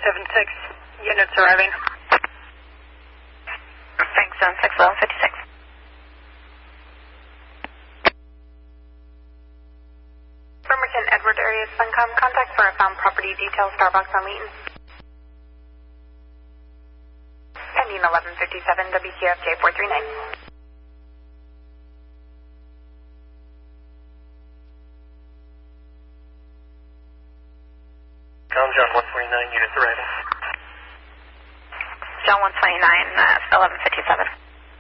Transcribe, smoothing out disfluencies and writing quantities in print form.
276 units arriving. Thanks, Zone 6, 1156. Bremerton, Edward area, Suncom. Contact for a found property detail, Starbucks on Wheaton. Pending 1157, WCF J439. John 129 units arriving. John 129, 1157.